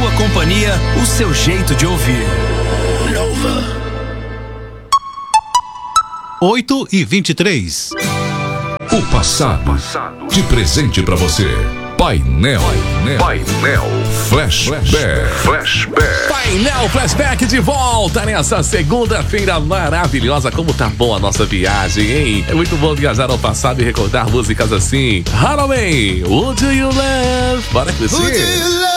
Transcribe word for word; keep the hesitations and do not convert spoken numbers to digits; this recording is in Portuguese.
sua companhia, o seu jeito de ouvir. Nova. oito e vinte e três. O passado de presente pra você. Painel, Painel Flashback, Flashback. Painel Flashback de volta nessa segunda-feira maravilhosa. Como tá boa a nossa viagem, hein? É muito bom viajar ao passado e recordar músicas assim. Harambe, Would You Love? Bora crescer.